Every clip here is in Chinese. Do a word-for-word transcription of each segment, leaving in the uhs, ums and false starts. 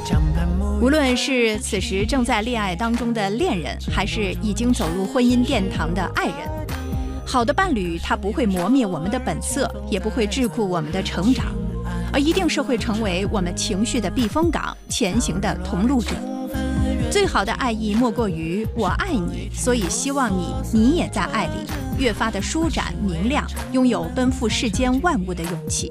无论是此时正在恋爱当中的恋人，还是已经走入婚姻殿堂的爱人，好的伴侣他不会磨灭我们的本色，也不会桎梏我们的成长，而一定是会成为我们情绪的避风港，前行的同路者。最好的爱意莫过于我爱你，所以希望你你也在爱里越发的舒展明亮，拥有奔赴世间万物的勇气。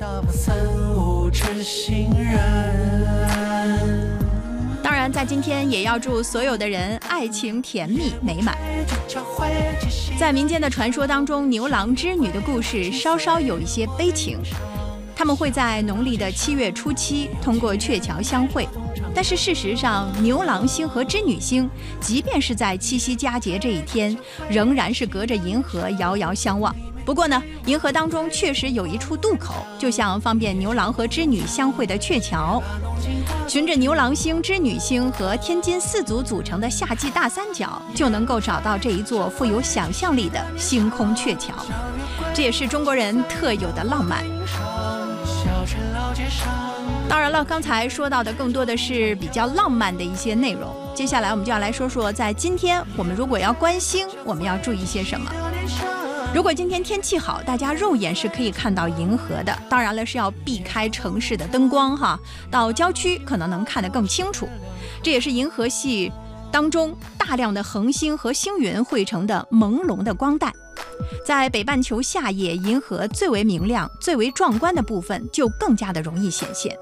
当然在今天也要祝所有的人爱情甜蜜美满。在民间的传说当中，牛郎织女的故事稍稍有一些悲情，他们会在农历的七月初七通过鹊桥相会，但是事实上牛郎星和织女星即便是在七夕佳节这一天，仍然是隔着银河遥遥相望。不过呢，银河当中确实有一处渡口，就像方便牛郎和织女相会的鹊桥。循着牛郎星、织女星和天津四组组成的夏季大三角，就能够找到这一座富有想象力的星空鹊桥。这也是中国人特有的浪漫。当然了，刚才说到的更多的是比较浪漫的一些内容，接下来我们就要来说说，在今天我们如果要观星，我们要注意些什么。如果今天天气好，大家肉眼是可以看到银河的，当然了是要避开城市的灯光哈，到郊区可能能看得更清楚。这也是银河系当中大量的恒星和星云汇成的朦胧的光带。在北半球夏夜，银河最为明亮、最为壮观的部分就更加的容易显现。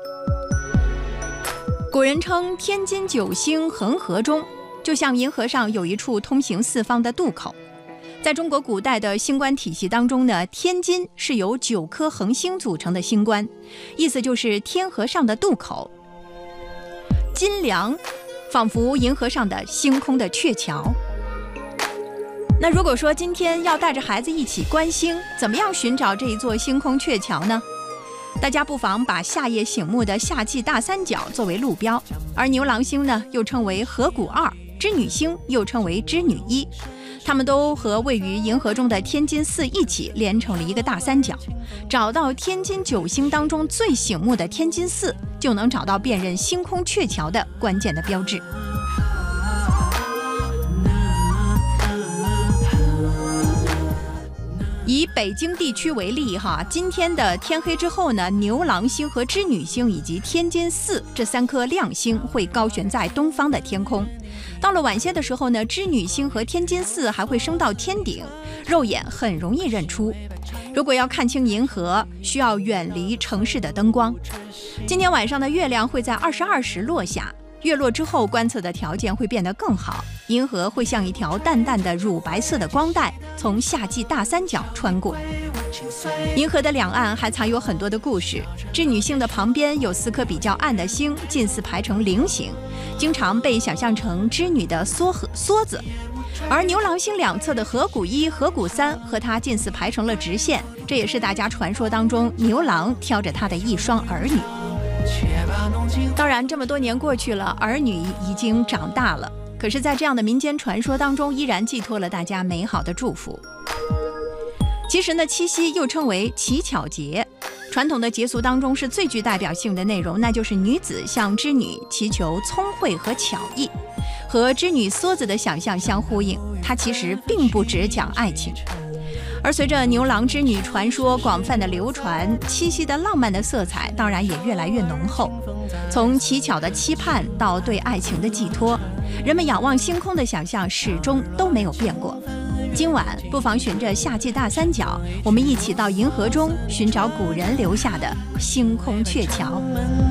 古人称天津九星恒河中，就像银河上有一处通行四方的渡口。在中国古代的星官体系当中呢，天津是由九颗恒星组成的星官，意思就是天河上的渡口。金梁仿佛银河上的星空的鹊桥。那如果说今天要带着孩子一起观星，怎么样寻找这一座星空鹊桥呢？大家不妨把夏夜醒目的夏季大三角作为路标，而牛郎星呢又称为河谷二，织女星又称为织女一，它们都和位于银河中的天津四一起连成了一个大三角。找到天津九星当中最醒目的天津四，就能找到辨认星空鹊桥的关键的标志。以北京地区为例哈，今天的天黑之后呢，牛郎星和织女星以及天津四这三颗亮星会高悬在东方的天空。到了晚些的时候呢，织女星和天津四还会升到天顶，肉眼很容易认出。如果要看清银河，需要远离城市的灯光。今天晚上的月亮会在二十二时落下，月落之后观测的条件会变得更好，银河会像一条淡淡的乳白色的光带从夏季大三角穿过。银河的两岸还藏有很多的故事。织女星的旁边有四颗比较暗的星，近似排成菱形，经常被想象成织女的梭和梭子。而牛郎星两侧的河谷一、河谷三和它近似排成了直线，这也是大家传说当中牛郎挑着他的一双儿女。当然这么多年过去了，儿女已经长大了，可是在这样的民间传说当中，依然寄托了大家美好的祝福。其实呢，七夕又称为乞巧节，传统的节俗当中是最具代表性的内容，那就是女子向织女祈求聪慧和巧艺，和织女梭子的想象相呼应，它其实并不只讲爱情。而随着牛郎织女传说广泛的流传，七夕的浪漫的色彩当然也越来越浓厚。从乞巧的期盼到对爱情的寄托，人们仰望星空的想象始终都没有变过。今晚不妨循着夏季大三角，我们一起到银河中寻找古人留下的星空鹊桥。